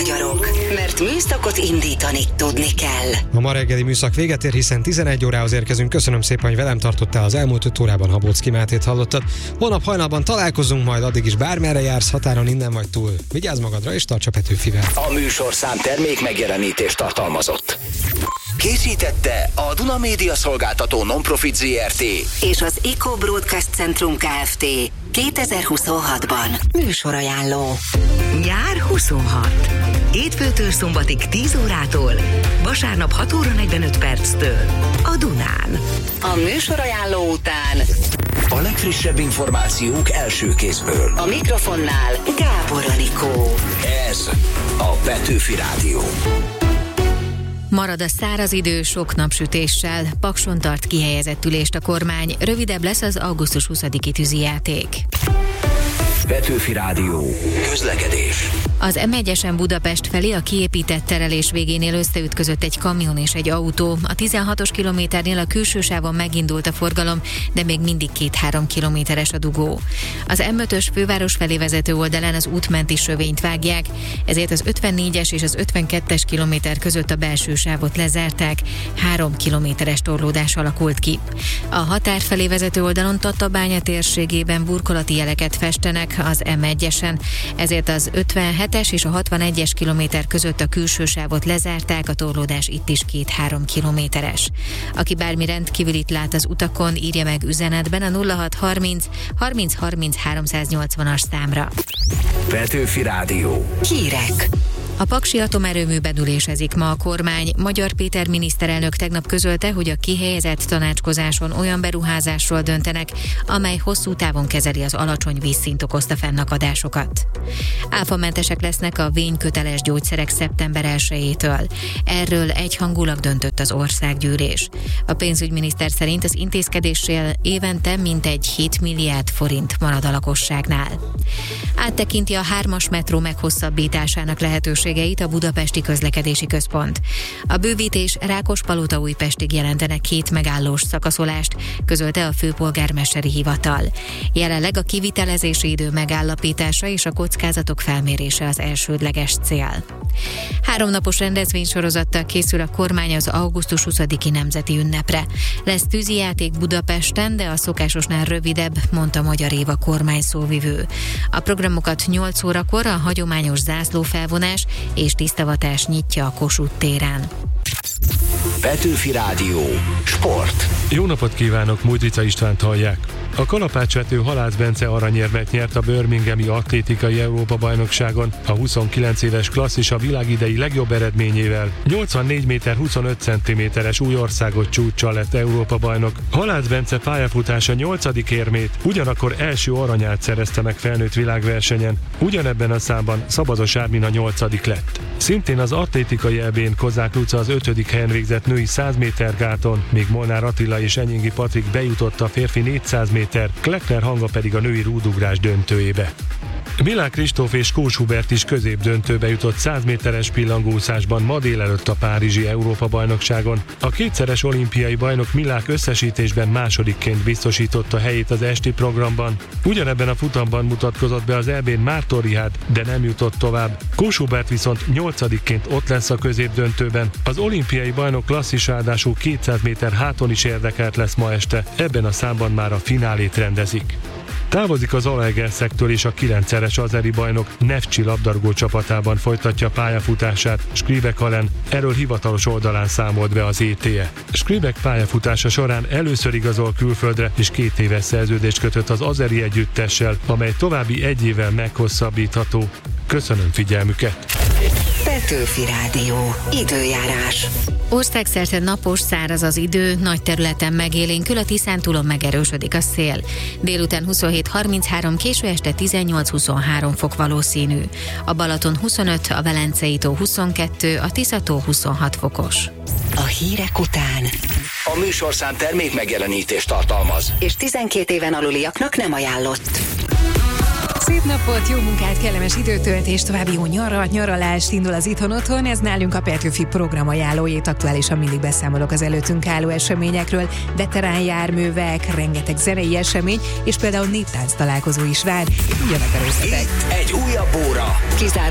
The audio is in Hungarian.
magyarok, mert műszakot indítani tudni kell. A ma reggeli műszak véget ér, hiszen 11 órához érkezünk. Köszönöm szépen, hogy velem tartottál az elmúlt 5 órában. Habóczki Mátét hallottad. Holnap hajnalban találkozunk, majd addig is bármerre jársz, határon innen vagy túl. Vigyázz magadra és tarts a Petőfivel. A műsorszám termék megjelenítést tartalmazott. Készítette a Duna Média Szolgáltató Non-Profit Zrt. És az Eco Broadcast Centrum Kft. 2026-ban műsorajánló. Nyár 26. Hétfőtől szombatig 10 órától, vasárnap 6 óra 45 perctől a Dunán. A műsorajánló után A legfrissebb információk első kézből. a mikrofonnál Gábor Anikó. Ez a Petőfi Rádió. Marad a száraz idő sok napsütéssel, Pakson tart kihelyezett ülést a kormány, rövidebb lesz az augusztus 20-i tűzijáték. Petőfi Rádió. Közlekedés. Az M1-esen Budapest felé a kiépített terelés végénél összeütközött egy kamion és egy autó. A 16-os kilométernél a külső sávon megindult a forgalom, de még mindig 2-3 kilométeres a dugó. Az M5-ös főváros felé vezető oldalán az útmenti sövényt vágják, ezért az 54-es és az 52-es kilométer között a belső sávot lezárták, 3 kilométeres torlódás alakult ki. A határ felé vezető oldalon Tatabánya térségében burkolati jeleket festenek az M1-esen, ezért az 57-es és a 61-es kilométer között a külső sávot lezárták, a torlódás itt is 2-3 kilométeres. Aki bármi rendkívülit lát az utakon, írja meg üzenetben a 0630 30 30 380-as számra. Petőfi Rádió. Hírek. A paksi atomerőműben ülésezik ma a kormány. Magyar Péter miniszterelnök tegnap közölte, hogy a kihelyezett tanácskozáson olyan beruházásról döntenek, amely hosszú távon kezeli az alacsony vízszint okozta fennakadásokat. Áfamentesek lesznek a vényköteles gyógyszerek szeptember 1-től. Erről egyhangulag döntött az országgyűlés. A pénzügyminiszter szerint az intézkedéssel évente mintegy 7 milliárd forint marad a lakosságnál. Áttekinti a 3-as metró meghosszabbításának lehetőségeit a Budapesti Közlekedési Központ. A bővítés Rákospalota-Újpestig jelentenek 2 megállós szakaszolást, közölte a főpolgármesteri hivatal. Jelenleg a kivitelezési idő megállapítása és a kockázatok felmérése az elsődleges cél. 3 napos rendezvénysorozattal készül a kormány az augusztus 20-i nemzeti ünnepre. Lesz tűzijáték Budapesten, de a szokásosnál rövidebb, mondta Magyar Éva kormány szóvivő. A programokat 8 órakor a hagyományos zászlófelvonás és tisztavatás nyitja a Kossuth téren. Petőfi Rádió. Sport. Jó napot kívánok, Mújdica Istvánt hallják. A kalapácsvető Halász Bence aranyérmet nyert a Birminghami atlétikai Európa-bajnokságon. A 29 éves klasszis a világ idei legjobb eredményével 84 méter 25 cm-es új országos csúccsal lett Európa-bajnok. Halász Bence pályafutása 8. érmét, ugyanakkor első aranyát szerezte meg felnőtt világversenyen. Ugyanebben a számban Szabados Ármin a 8. lett. Szintén az atlétikai EB-n Kozák Luca az 5. helyen végzett női 100 méter gáton, míg Molnár Attila és Enyingi Patrik bejutott a férfi 400 méter, Kleckner Hanga pedig a női rúdugrás döntőjébe. Milák Kristóf és Kós Hubert is középdöntőbe jutott 100 méteres pillangózásban ma délelőtt a párizsi Európa-bajnokságon. A kétszeres olimpiai bajnok Milák összesítésben másodikként biztosította helyét az esti programban. Ugyanebben a futamban mutatkozott be az EB-n Márton Richárd, de nem jutott tovább. Kós Hubert viszont 8-ként ott lesz a középdöntőben. Az olimpiai bajnok klasszis ráadásul 200 méter háton is érdekelt lesz ma este. Ebben a számban már a finálét rendezik. Távozik az Zalaegerszektől és a 9-szeres azeri bajnok Neftchi labdarúgó csapatában folytatja pályafutását Skribek Alen, erről hivatalos oldalán számolt be az ETE. Skribek pályafutása során először igazol külföldre és 2 éves szerződést kötött az azeri együttessel, amely további 1 évvel meghosszabbítható. Köszönöm figyelmüket! Petőfi Rádió. Időjárás. Országszerte napos, száraz az idő, nagy területen megélénkül, a Tiszántúlon megerősödik a szél. Délután 27-33, késő este 18-23 fok valószínű. A Balaton 25, a Velencei tó 22, a Tisza-tó 26 fokos. A hírek után A műsorszám termék megjelenítést tartalmaz. és 12 éven aluliaknak nem ajánlott. Szép napot, jó munkát, kellemes időtöltést, további jó nyaralást indul az Itthon-Otthon. Ez nálunk a Petőfi program ajánlójét, aktuálisan mindig beszámolok az előttünk álló eseményekről. Veterán járművek, rengeteg zenei esemény, és például néptánc találkozó is vár. Jönnek a részletek. Egy újabb óra. Kizárólag